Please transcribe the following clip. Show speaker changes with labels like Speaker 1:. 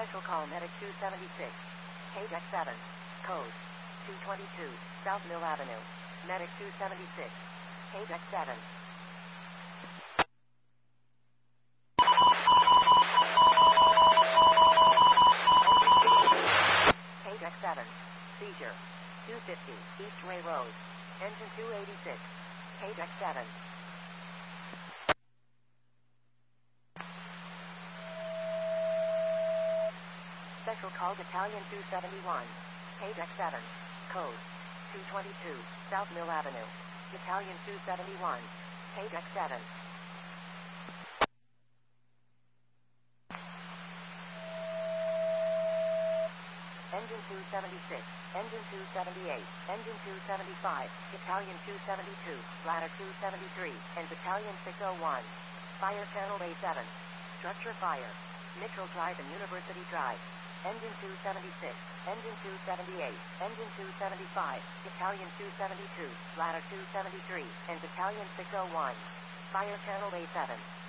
Speaker 1: Special call Medic 276. KDEC 7. Code 222. South Mill Avenue. Medic 276. KDEC 7. KDEC 7. Seizure. 250. East Ray Road. Engine 286. KDEC 7. Special call Battalion 271. KDEC 7. Code 222. South Mill Avenue. Battalion 271. KDEC 7. Engine 276. Engine 278. Engine 275. Battalion 272. Ladder 273. And Battalion 601. Fire Channel A7. Structure fire. Mitchell Drive and University Drive. Engine 276, Engine 278, Engine 275, Battalion 272, Ladder 273, and Battalion 601. Fire Channel A7.